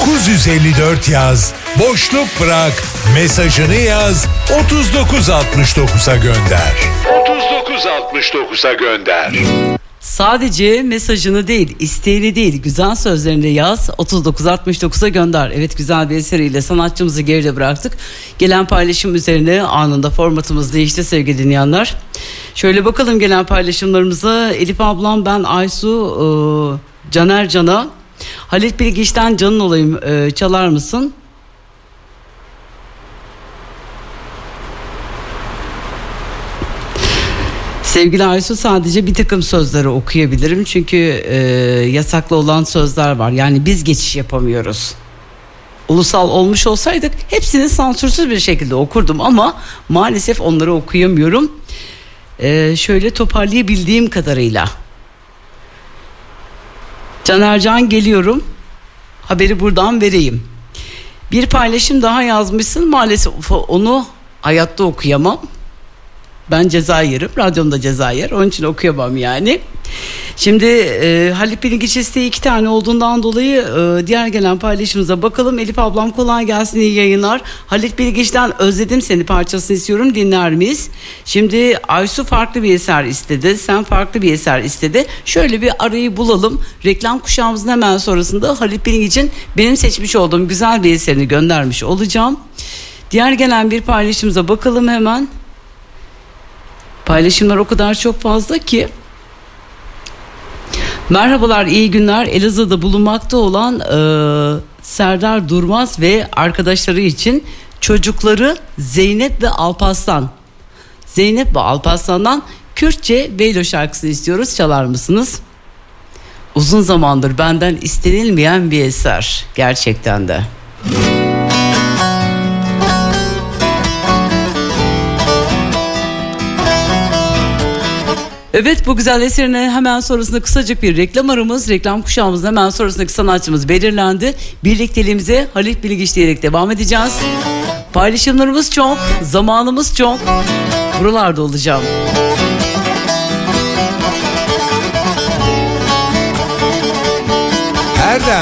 954 yaz, boşluk bırak, mesajını yaz, 3969'a gönder. 3969'a gönder. Sadece mesajını değil, isteğini değil, güzel sözlerini de yaz, 3969'a gönder. Evet, güzel bir eseriyle sanatçımızı geride bıraktık. Gelen paylaşım üzerine anında formatımız değişti sevgili dinleyenler. Şöyle bakalım gelen paylaşımlarımıza. Elif ablam, ben Aysu, Caner Can'a. Halit Bilgiç'ten Canın Olayım çalar mısın? Sevgili Aysu, sadece bir takım sözleri okuyabilirim. Çünkü yasaklı olan sözler var. Yani biz geçiş yapamıyoruz. Ulusal olmuş olsaydık hepsini sansürsüz bir şekilde okurdum ama maalesef onları okuyamıyorum. Şöyle toparlayabildiğim kadarıyla. Caner Can, geliyorum. Haberi buradan vereyim. Bir paylaşım daha yazmışsın. Maalesef onu hayatta okuyamam. Ben ceza yerim. Radyomda ceza yer. Onun için okuyamam yani. Şimdi Halit Bilgiç isteği 2 tane olduğundan dolayı diğer gelen paylaşımıza bakalım. Elif ablam, kolay gelsin, iyi yayınlar. Halit Bilgiç'ten Özledim Seni parçasını istiyorum, dinler miyiz? Şimdi Aysu farklı bir eser istedi. Sen farklı bir eser istedi. Şöyle bir arayı bulalım. Reklam kuşağımızın hemen sonrasında Halit Bilgiç'in benim seçmiş olduğum güzel bir eserini göndermiş olacağım. Diğer gelen bir paylaşımıza bakalım hemen. Paylaşımlar o kadar çok fazla ki. Merhabalar, iyi günler. Elazığ'da bulunmakta olan Serdar Durmaz ve arkadaşları için çocukları Zeynep ve Alparslan. Zeynep ve Alparslan'dan Kürtçe Beylo şarkısını istiyoruz. Çalar mısınız? Uzun zamandır benden istenilmeyen bir eser. Gerçekten de. Evet, bu güzel eserine hemen sonrasında kısacık bir reklam aramız. Reklam kuşağımızın hemen sonrasındaki sanatçımız belirlendi. Birlikteliğimize Halit Bilgiç diyerek devam edeceğiz. Paylaşımlarımız çok, zamanımız çok. Buralarda olacağım. Her